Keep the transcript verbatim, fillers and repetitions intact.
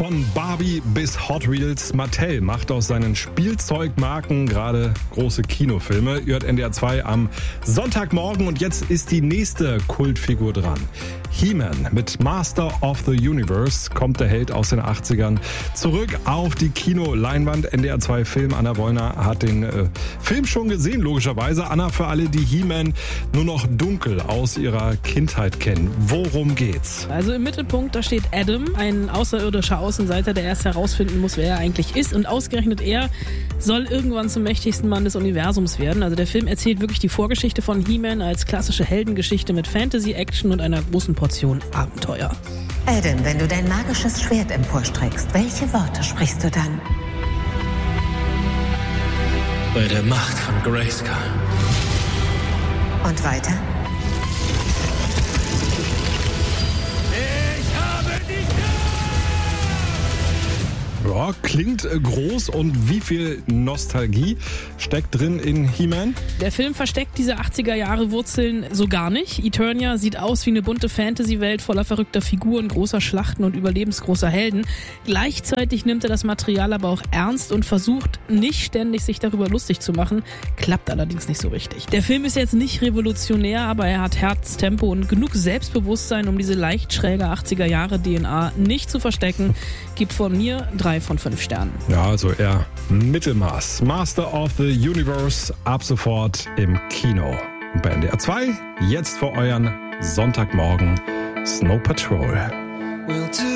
Von Barbie bis Hot Wheels, Mattel macht aus seinen Spielzeugmarken gerade große Kinofilme. Ihr hört N D R zwei am Sonntagmorgen und jetzt ist die nächste Kultfigur dran. He-Man mit Master of the Universe kommt der Held aus den achtzigern zurück auf die Kinoleinwand. N D R zwei Film. Anna Wollner hat den äh, Film schon gesehen, logischerweise. Anna, für alle, die He-Man nur noch dunkel aus ihrer Kindheit kennen. Worum geht's? Also im Mittelpunkt, da steht Adam, ein außerirdischer Außenseiter, der erst herausfinden muss, wer er eigentlich ist. Und ausgerechnet er soll irgendwann zum mächtigsten Mann des Universums werden. Also der Film erzählt wirklich die Vorgeschichte von He-Man als klassische Heldengeschichte mit Fantasy, Action und einer großen Portion Abenteuer. Adam, wenn du dein magisches Schwert emporstreckst, welche Worte sprichst du dann? Bei der Macht von Grayskull. Und weiter? Ja, klingt äh, groß. Und wie viel Nostalgie steckt drin in He-Man? Der Film versteckt diese achtziger-Jahre-Wurzeln so gar nicht. Eternia sieht aus wie eine bunte Fantasy-Welt voller verrückter Figuren, großer Schlachten und überlebensgroßer Helden. Gleichzeitig nimmt er das Material aber auch ernst und versucht nicht ständig sich darüber lustig zu machen. Klappt allerdings nicht so richtig. Der Film ist jetzt nicht revolutionär, aber er hat Herz, Tempo und genug Selbstbewusstsein, um diese leicht schräge achtziger-Jahre-D N A nicht zu verstecken. Gibt von mir drei von fünf Sternen. Ja, also eher Mittelmaß. Master of the Universe ab sofort im Kino. Und bei N D R zwei jetzt für euren Sonntagmorgen Snow Patrol.